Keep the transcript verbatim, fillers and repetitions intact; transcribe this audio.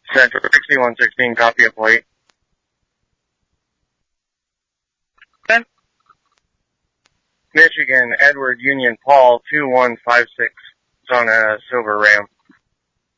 Central sixty-one sixteen, copy of plate. Okay. Michigan, Edward Union Paul, two one five six. It's on a silver Ram.